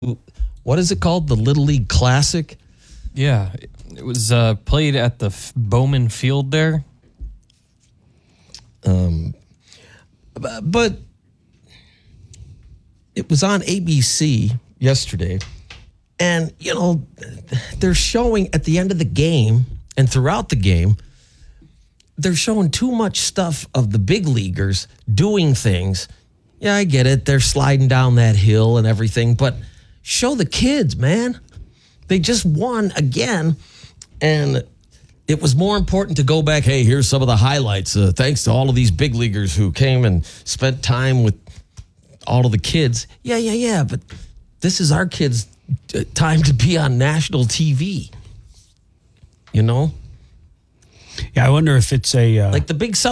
what is it called? The Little League Classic? Yeah, it was played at the Bowman Field there. But it was on ABC yesterday. And, they're showing at the end of the game and throughout the game, they're showing too much stuff of the big leaguers doing things. Yeah, I get it. They're sliding down that hill and everything, but show the kids, man. They just won again, and it was more important to go back, hey, here's some of the highlights. Thanks to all of these big leaguers who came and spent time with all of the kids. Yeah, but this is our kids' time to be on national TV, Yeah, I wonder if it's a... Like the big